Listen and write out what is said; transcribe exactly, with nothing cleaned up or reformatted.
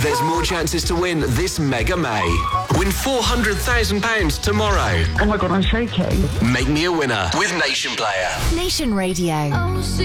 There's more chances to win this Mega May. Win four hundred thousand pounds tomorrow. Oh my God, I'm shaking. Make me a winner with Nation Player. Nation Radio. Oh, see